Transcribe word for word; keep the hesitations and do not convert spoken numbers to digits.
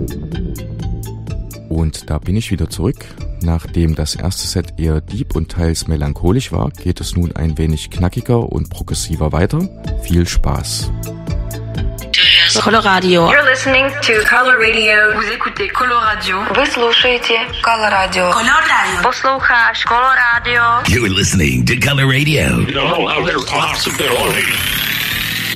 Und da bin ich wieder zurück. Nachdem das erste Set eher deep und teils melancholisch war, geht es nun ein wenig knackiger und progressiver weiter. Viel Spaß. Coloradio. You're listening to Color Radio. Vous écoutez Coloradio. Вы слушаете Color Radio. Coloradio. Послухаешь Color Radio. You're listening to Color Radio. No other possibility.